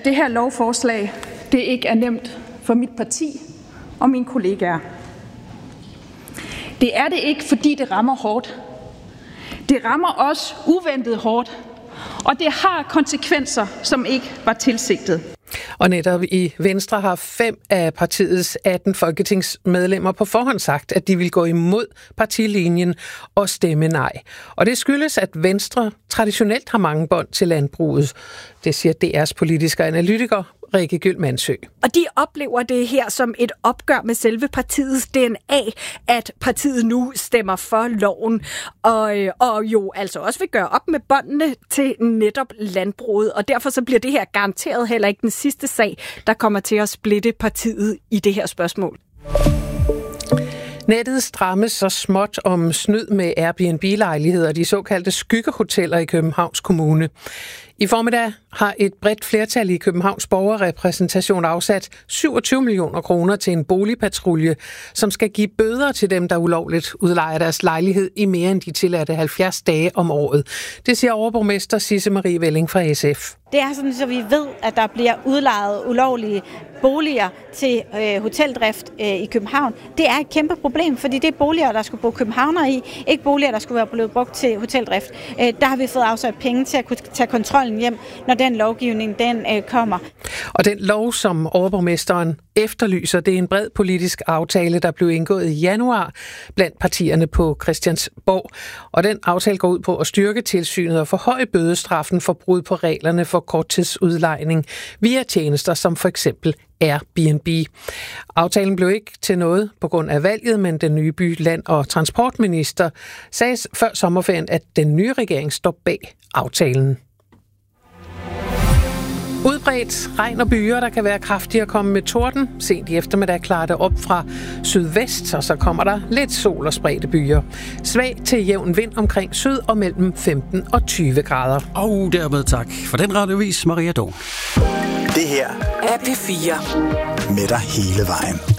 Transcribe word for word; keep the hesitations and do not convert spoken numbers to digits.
at det her lovforslag det ikke er nemt for mit parti og mine kollegaer. Det er det ikke, fordi det rammer hårdt. Det rammer også uventet hårdt, og det har konsekvenser, som ikke var tilsigtet. Og netop i Venstre har fem af partiets atten folketingsmedlemmer på forhånd sagt, at de vil gå imod partilinjen og stemme nej. Og det skyldes, at Venstre traditionelt har mange bånd til landbruget. Det siger D R's politiske analytiker Rikke Gyld-Mandsø. Og de oplever det her som et opgør med selve partiets D N A, at partiet nu stemmer for loven, og, og jo altså også vil gøre op med båndene til netop landbruget. Og derfor så bliver det her garanteret heller ikke den sidste sag, der kommer til at splitte partiet i det her spørgsmål. Nettet strammes så småt om snyd med Airbnb-lejligheder, de såkaldte skyggehoteller i Københavns Kommune. I formiddag har et bredt flertal i Københavns borgerrepræsentation afsat syvogtyve millioner kroner til en boligpatrulje, som skal give bøder til dem, der ulovligt udlejer deres lejlighed i mere end de tilladte halvfjerds dage om året. Det siger overborgmester Sisse Marie Velling fra S F. Det er sådan, så vi ved, at der bliver udlejet ulovlige boliger til øh, hoteldrift øh, i København. Det er et kæmpe problem, fordi det er boliger, der skulle bo københavnere i, ikke boliger, der skulle være blevet brugt til hoteldrift. Øh, der har vi fået afsat penge til at kunne tage kontrollen hjem, når den lovgivning den øh, kommer. Og den lov, som overborgmesteren efterlyser, det er en bred politisk aftale, der blev indgået i januar blandt partierne på Christiansborg. Og den aftale går ud på at styrke tilsynet og forhøje bødestraffen for brud på reglerne for korttidsudlejning via tjenester som for eksempel Airbnb. Aftalen blev ikke til noget på grund af valget, men den nye by-, land- og transportminister sagde før sommerferien, at den nye regering står bag aftalen. Udbredt regn og byer, der kan være kraftige at komme med torden. Sent i eftermiddag klarer det op fra sydvest, og så kommer der lidt sol og spredte byer. Svag til jævn vind omkring syd og mellem femten og tyve grader. Og dermed tak for den radiovis, Maria Dong. Det her er P fire. Med dig hele vejen.